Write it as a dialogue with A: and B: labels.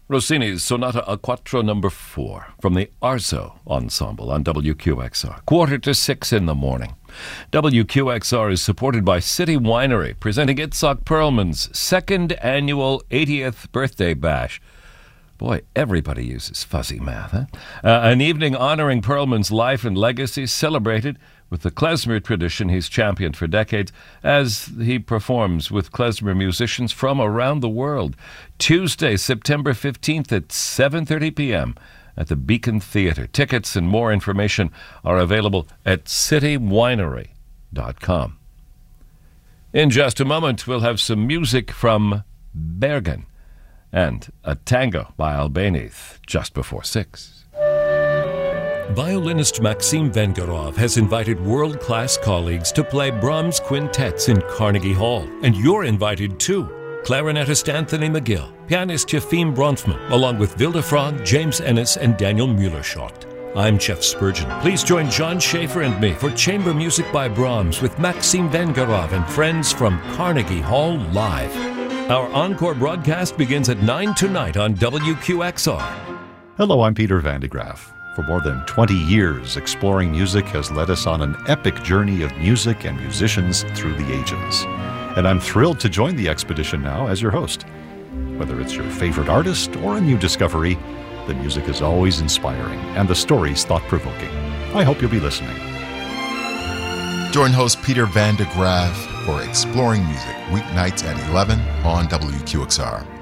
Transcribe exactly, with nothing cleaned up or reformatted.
A: Rossini's Sonata a Quattro number four from the Arzo Ensemble on W Q X R. Quarter to six in the morning. W Q X R is supported by City Winery, presenting Itzhak Perlman's second annual eightieth birthday bash. Boy, everybody uses fuzzy math, huh? Uh, an evening honoring Perlman's life and legacy, celebrated with the klezmer tradition he's championed for decades, as he performs with klezmer musicians from around the world. Tuesday, September fifteenth at seven thirty p.m. at the Beacon Theatre. Tickets and more information are available at city winery dot com. In just a moment, we'll have some music from Bergen and a tango by Albéniz just before six. Violinist Maxim Vengerov has invited world-class colleagues to play Brahms quintets in Carnegie Hall. And you're invited too. Clarinetist Anthony McGill, pianist Yefim Bronfman, along with Vilde Frog, James Ennis, and Daniel Mueller-Schott. I'm Jeff Spurgeon. Please join John Schaefer and me for Chamber Music by Brahms with Maxim Vengerov and friends from Carnegie Hall Live. Our encore broadcast begins at nine tonight on W Q X R.
B: Hello, I'm Peter Van de Graaf. For more than twenty years, Exploring Music has led us on an epic journey of music and musicians through the ages. And I'm thrilled to join the expedition now as your host. Whether it's your favorite artist or a new discovery, the music is always inspiring and the stories thought-provoking. I hope you'll be listening.
C: Join host Peter Van de Graaf for Exploring Music, weeknights at eleven on W Q X R.